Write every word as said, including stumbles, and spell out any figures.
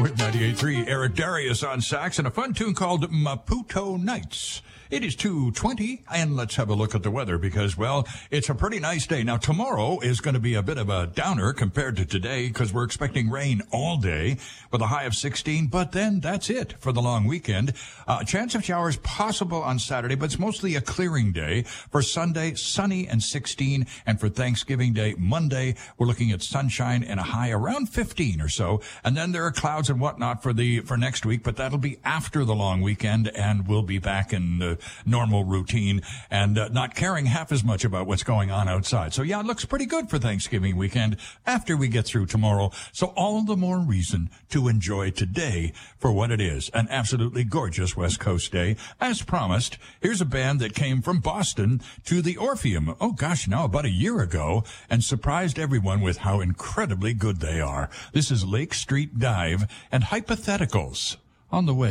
with ninety-eight point three, Eric Darius on sax and a fun tune called Maputo Nights. It is two twenty, and let's have a look at the weather because, well, it's a pretty nice day. Now, tomorrow is going to be a bit of a downer compared to today because we're expecting rain all day with a high of sixteen, but then that's it for the long weekend. Uh, a chance of showers possible on Saturday, but it's mostly a clearing day. For Sunday, sunny and sixteen, and for Thanksgiving Day, Monday, we're looking at sunshine and a high around fifteen or so, and then there are clouds and whatnot for the for next week, but that'll be after the long weekend, and we'll be back in the normal routine and uh, not caring half as much about what's going on outside. So yeah, it looks pretty good for Thanksgiving weekend after we get through tomorrow. So all the more reason to enjoy today for what it is, an absolutely gorgeous West Coast day. As promised, here's a band that came from Boston to the Orpheum, oh gosh, now about a year ago, and surprised everyone with how incredibly good they are. This is Lake Street Dive and Hypotheticals on the way.